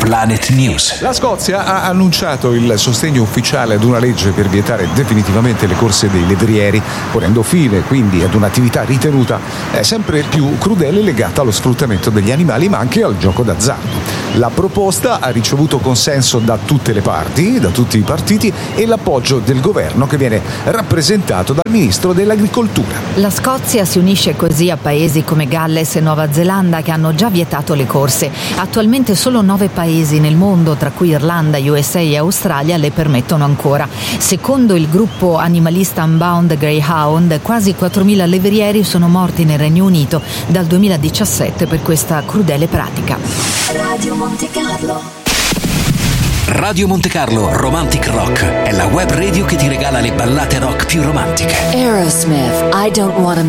Planet News. La Scozia ha annunciato il sostegno ufficiale ad una legge per vietare definitivamente le corse dei levrieri, ponendo fine quindi ad un'attività ritenuta sempre più crudele legata allo sfruttamento degli animali, ma anche al gioco d'azzardo. La proposta ha ricevuto consenso da tutte le parti, da tutti i partiti, e l'appoggio del governo, che viene rappresentato dal ministro dell'Agricoltura. La Scozia si unisce così a paesi come Galles e Nuova Zelanda, che hanno già vietato le corse. Attualmente solo 9 paesi nel mondo, tra cui Irlanda, USA e Australia, le permettono ancora. Secondo il gruppo animalista Unbound Greyhound, quasi 4.000 levrieri sono morti nel Regno Unito dal 2017 per questa crudele pratica. Radio Monte Carlo. Radio Monte Carlo Romantic Rock è la web radio che ti regala le ballate rock più romantiche. Aerosmith, I Don't Wanna